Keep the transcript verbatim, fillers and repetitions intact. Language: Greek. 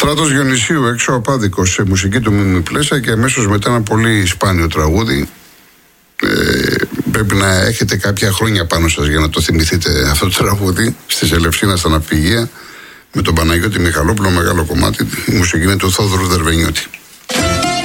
Στράτος Διονυσίου, έξω απάδικος, σε μουσική του Μίμη Πλέσα, και αμέσως μετά ένα πολύ σπάνιο τραγούδι. Ε, πρέπει να έχετε κάποια χρόνια πάνω σας για να το θυμηθείτε αυτό το τραγούδι. Στη Ελευσίνα στα ναυπηγεία, με τον Παναγιώτη Μιχαλόπουλο, μεγάλο κομμάτι. Η μουσική είναι του Θόδωρου Δερβενιώτη.